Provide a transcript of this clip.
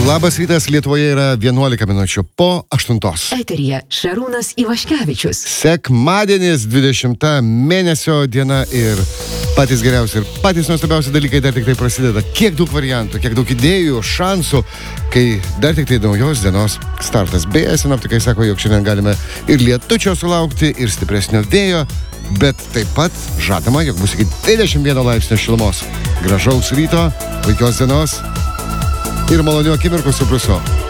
Labas rytas, Lietuvoje yra 11 minučių po 8. Eteryje Šarūnas Ivaškevičius. Sekmadienis, 20 mėnesio diena ir patys geriausi ir patys nuostabiausi dalykai dar tik tai prasideda. Kiek daug variantų, kiek daug idėjų, šansų, kai dar tik tai naujos dienos startas. Beje, sinoptikai sako, jog šiandien galime ir lietučio sulaukti, ir stipresnio vėjo, bet taip pat žadama, jog bus iki 21 laipsnio šilumos. Gražaus ryto, puikios dienos ir malonių akimirkų su Brusu.